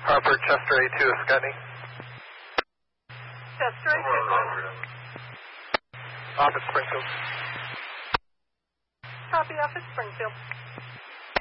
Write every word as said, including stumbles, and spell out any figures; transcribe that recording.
Harper, Chester A two, Scotty. Chester A two. Off at Springfield. Copy, off at Springfield.